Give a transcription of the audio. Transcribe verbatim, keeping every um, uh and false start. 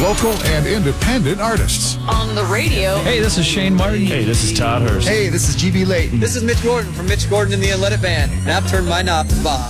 local and independent artists. On the radio. Hey, this is Shane Martin. Hey, this is Todd Hurst. Hey, this is G B Layton. This is Mitch Gordon from Mitch Gordon and the Unleaded Band, and I've turned my knob to Bob.